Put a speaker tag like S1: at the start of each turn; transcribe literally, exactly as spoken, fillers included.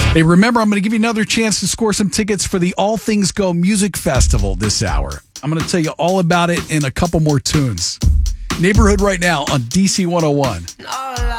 S1: Hey, remember, I'm going to give you another chance to score some tickets for the All Things Go Music Festival this hour. I'm going to tell you all about it in a couple more tunes. Neighborhood right now on D C one oh one.